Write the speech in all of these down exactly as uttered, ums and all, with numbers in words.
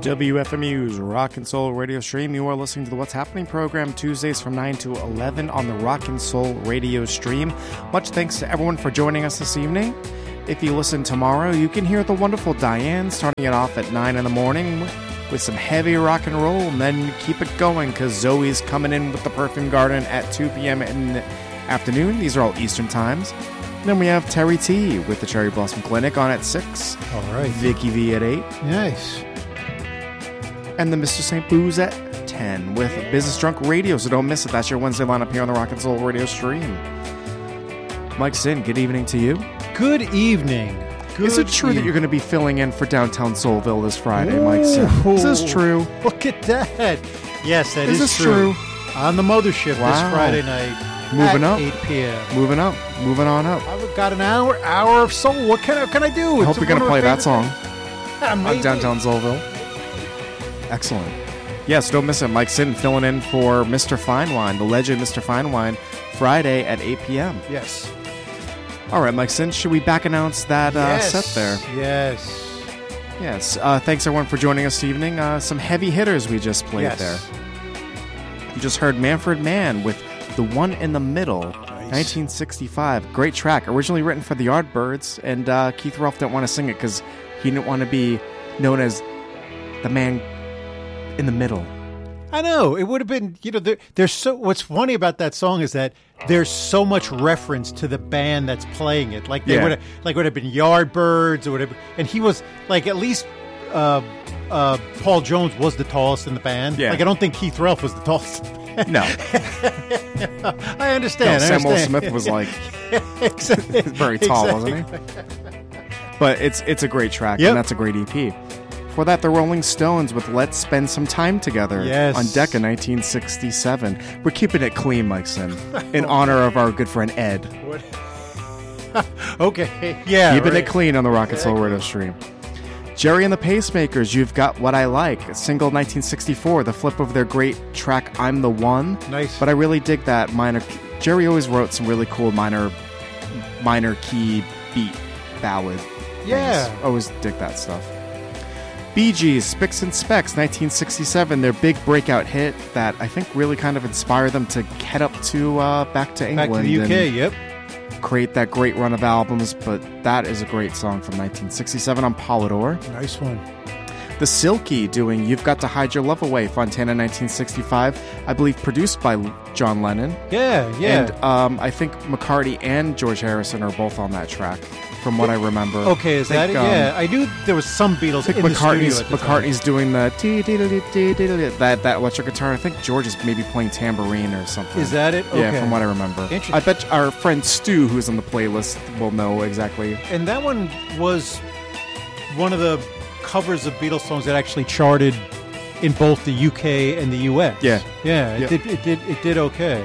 W F M U's Rock and Soul Radio Stream. You are listening to the What's Happening program Tuesdays from nine to eleven on the Rock and Soul Radio Stream. Much thanks to everyone for joining us this evening. If you listen tomorrow, you can hear the wonderful Diane starting it off at nine in the morning with some heavy rock and roll, and then keep it going because Zoe's coming in with the Perfume Garden at two p.m. in the afternoon. These are all Eastern times. And then we have Terry T with the Cherry Blossom Clinic on at six. All right. Vicky V at eight. Nice. And the Mister Saint Booze at ten with Business Drunk Radio, so don't miss it. That's your Wednesday lineup here on the Rock and Soul Radio Stream. Mike Sin, good evening to you. Good evening. Good Is it true evening. that you're going to be filling in for Downtown Soulville this Friday, Mike Sin? Is this true? Look at that. Yes, that is, is this true. true? On the Mothership Wow. this Friday night. Moving at up. eight p.m. Moving up. Moving on up. I've got an hour hour of soul. What can I, can I do? I hope you're going to play that song on on Downtown Soulville. Excellent. Yes, don't miss it. Mike Sin filling in for Mister Finewine, the legend Mister Finewine, Friday at eight p.m. Yes. All right, Mike Sin, should we back announce that uh, yes. set there? Yes. Yes. Uh, thanks, everyone, for joining us this evening. Uh, some heavy hitters we just played Yes. there. You just heard Manfred Mann with The One in the Middle, Nice. nineteen sixty-five. Great track, originally written for the Yardbirds, and uh, Keith Relf didn't want to sing it because he didn't want to be known as the man in the middle. I know. It would have been, you know, there, there's so, what's funny about that song is that there's so much reference to the band that's playing it. Like, they Yeah. would have, like, would have been Yardbirds or whatever. And he was, like, at least uh, uh, Paul Jones was the tallest in the band. Yeah. Like, I don't think Keith Relf was the tallest. No. I understand. No, I Samuel understand. Smith was like Exactly. very tall, Exactly. wasn't he? But it's it's a great track, Yep. and that's a great E P. Before that, the Rolling Stones with Let's Spend Some Time Together Yes. on Decca nineteen sixty-seven. We're keeping it clean, Mike Sin, in honor of our good friend Ed. What? Okay. Yeah. Keeping right. it clean on the Rock and Soul Radio Stream. Jerry and the Pacemakers, You've Got What I Like, a single nineteen sixty-four, the flip of their great track I'm the One. Nice. But I really dig that minor. Jerry always wrote some really cool minor, minor key beat ballad. Yeah. things. Always dig that stuff. Bee Gees, Spicks and Specks, nineteen sixty-seven, their big breakout hit that I think really kind of inspired them to head up to uh, back to England. Back to the U K, and yep. create that great run of albums, but that is a great song from nineteen sixty-seven on Polydor. Nice one. The Silky doing You've Got to Hide Your Love Away, Fontana nineteen sixty-five, I believe produced by John Lennon. Yeah, yeah. And um, I think McCartney and George Harrison are both on that track, from what I remember. Okay, is I that think, it? um, Yeah, I knew there was some Beatles I think in the McCartney's, studio at the time. McCartney's doing the dee dee dee dee dee dee that that electric guitar. I think George is maybe playing tambourine or something. Is that it? Yeah, Okay. from what I remember. Interesting. I bet our friend Stu, who's on the playlist, will know exactly. And that one was one of the covers of Beatles songs that actually charted in both the U K and the U S. Yeah. yeah, it Yeah. did. It did. It did okay.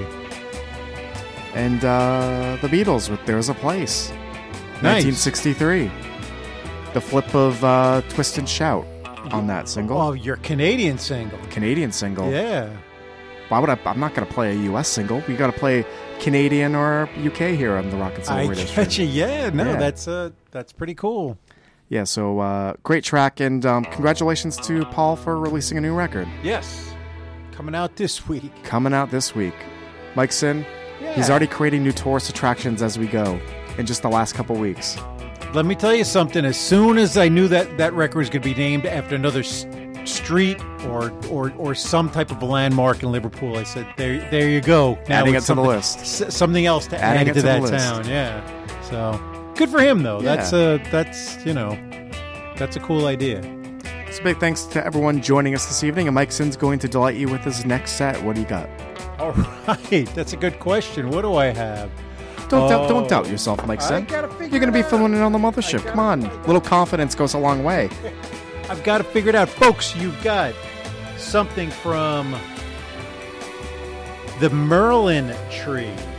And uh, the Beatles with There's a Place, Nice. nineteen sixty-three. The flip of uh, Twist and Shout on that single. Oh, your Canadian single. Canadian single. Yeah. Why would I? I'm not going to play a U S single. We got to play Canadian or U K here on the Rock and Soul I Radio get Stream. you. Yeah. No, Yeah. that's uh, that's pretty cool. Yeah, so uh, great track, and um, congratulations to Paul for releasing a new record. Yes. Coming out this week. Coming out this week. Mike Sin, Yeah. he's already creating new tourist attractions as we go in just the last couple weeks. Let me tell you something. As soon as I knew that that record was going to be named after another s- street or, or or some type of landmark in Liverpool, I said, "There, there you go." Now Adding it it's to the something- list. s- something else to Adding add it to to the that list. town. Yeah. So good for him, though. Yeah. That's a that's you know that's a cool idea. So big thanks to everyone joining us this evening, and Mike Sin's going to delight you with his next set. What do you got? All right, that's a good question. What do I have? Don't doubt, Oh, don't doubt yourself, Mike I Sin. gotta figure You're going to it be out. filling in on the mothership. I Come on, gotta- little confidence goes a long way. I've got to figure it out, folks. You've got something from the Merlin Tree.